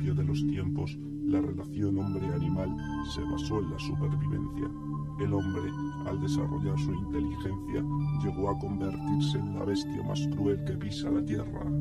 principio de los tiempos, la relación hombre-animal se basó en la supervivencia. El hombre, al desarrollar su inteligencia, llegó a convertirse en la bestia más cruel que pisa la tierra.